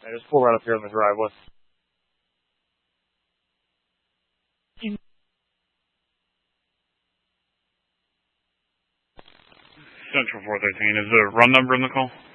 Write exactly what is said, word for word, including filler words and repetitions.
I just pull right up here in the driveway. Central four thirteen. Is the run number in the call?